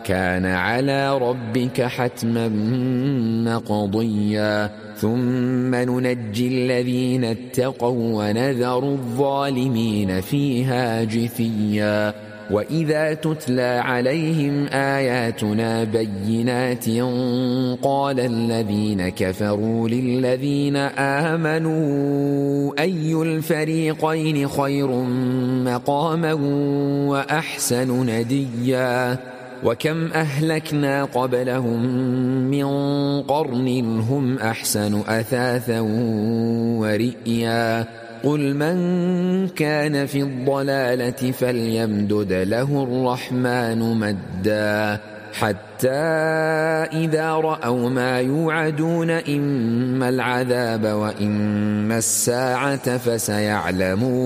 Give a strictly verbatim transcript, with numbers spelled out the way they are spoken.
كان على ربك حتما مقضيا ثم ننجي الذين اتقوا ونذر الظالمين فيها جثيا وإذا تتلى عليهم آياتنا بينات قال الذين كفروا للذين آمنوا أي الفريقين خير مقاما وأحسن نديا وكم أهلكنا قبلهم من قرن هم أحسن أثاثا ورئيا قل من كان في الضلالة فليمدد له الرحمن مدا حتى إذا رأوا ما يوعدون إما العذاب وإما الساعة فسيعلمون